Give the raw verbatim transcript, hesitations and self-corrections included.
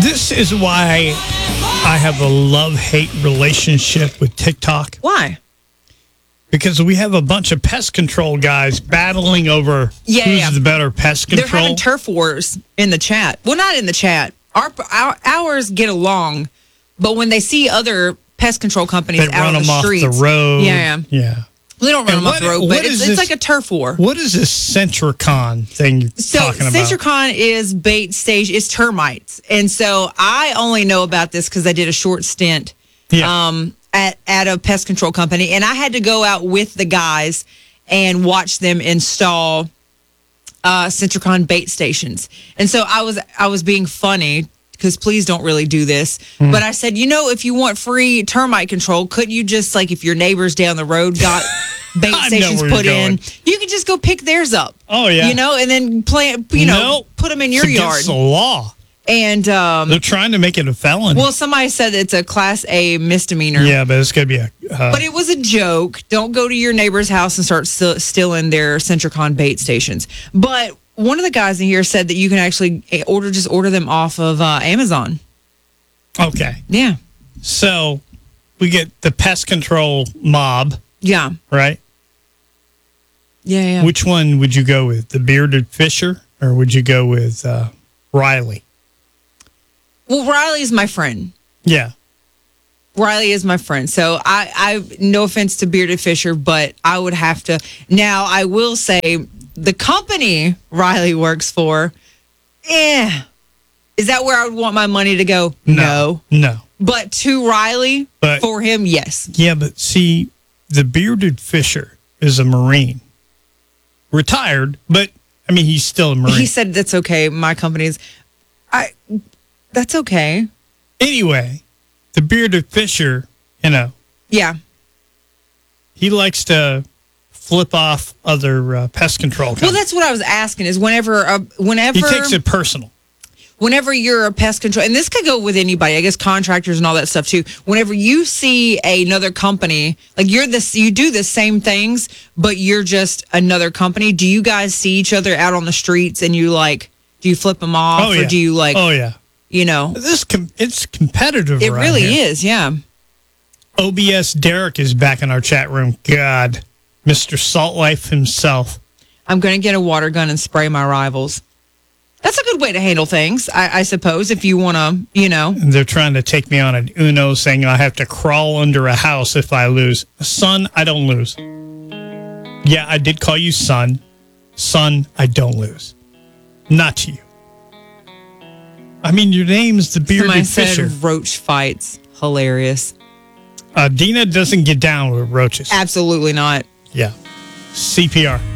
This is why I have a love-hate relationship with TikTok. Why? Because we have a bunch of pest control guys battling over Yeah, who's yeah. the better pest control. They're having turf wars in the chat. Well, not in the chat. Our, our ours get along, but when they see other pest control companies they out run on them the off streets, the road. yeah, Yeah. they don't run And them off what- the road, what but is it's, this- it's like a turf war. What is this Centricon thing you're So talking about? Centricon is bait stage. It's termites, and so I only know about this because I did a short stint Yeah. um, at at a pest control company, and I had to go out with the guys and watch them install uh, Centricon bait stations. And so I was I was being funny because please don't really do this. Mm. But I said, you know, if you want free termite control, couldn't you just like if your neighbors down the road got bait I know stations where you're put in, going. you could just go pick theirs up. Oh, yeah. You know, and then plant, you know, Nope. put them in your It's yard. against the law. And um, They're trying to make it a felony. well, somebody said it's a class A misdemeanor. yeah, but it's going to be a... Uh, But it was a joke. Don't go to your neighbor's house and start st- stealing their Centricon bait stations. But one of the guys in here said that you can actually order, just order them off of uh, Amazon. okay. Yeah. So we get the pest control mob, Yeah. right? Yeah. Yeah. Which one would you go with? The bearded Fisher, or would you go with uh, Riley? Well, Riley's my friend. Yeah. Riley is my friend. So I, I, no offense to Bearded Fisher, but I would have to. Now, I will say the company Riley works for, eh. Is that where I would want my money to go? No. No. But to Riley, But- for him, yes. Yeah, but see, the bearded Fisher is a Marine. Retired, but, I mean, he's still a Marine. He said that's okay. My company's, I, that's okay. Anyway, the bearded Fisher, you know, Yeah. he likes to flip off other uh, pest control Well, companies. that's what I was asking is whenever, uh, whenever, He takes it personal. whenever you're a pest control, and this could go with anybody, I guess contractors and all that stuff too. Whenever you see another company, like you're this, you do the same things, but you're just another company. Do you guys see each other out on the streets and you like, do you flip them off Oh, yeah. or do you like, Oh, yeah. you know, This com- It's competitive it around really here. is. Yeah. O B S Derek is back in our chat room. God, Mister Salt Life himself. I'm going to get a water gun and spray my rivals. That's a good way to handle things, I, I suppose, if you want to, you know. They're trying to take me on an Uno, saying I have to crawl under a house if I lose. Son, I don't lose. Yeah, I did call you son. Son, I don't lose. Not to you. I mean, your name's the Somebody Bearded said Fisher. roach fights. Hilarious. Uh, Dina doesn't get down with roaches. Absolutely not. Yeah. C P R.